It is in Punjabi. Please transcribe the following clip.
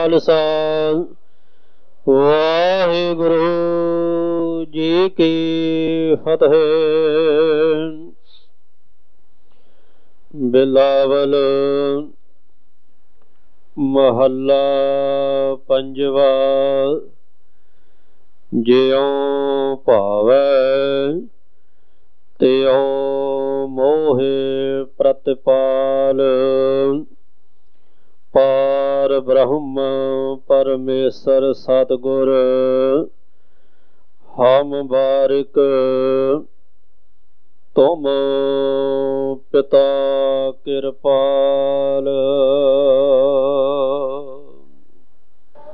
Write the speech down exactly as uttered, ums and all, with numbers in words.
ਖਾਲਸਾ ਵਾਹਿਗੁਰੂ ਜੀ ਕੀ ਫਤਿਹ। ਬਿਲਾਵਲ ਮਹੱਲਾ ਪੰਜਵਾ। ਜਿਉ ਭਾਵੈ ਤਿਉ ਮੋਹਿ ਪ੍ਰਤਿਪਾਲ। ਪਾਰ ਬ੍ਰਹਮ ਪਰਮੇਸ਼ਰ ਸਤਿਗੁਰ ਹਮ ਬਾਰਿਕ। ਤੁਮ ਪਿਤਾ ਕਿਰਪਾਲ।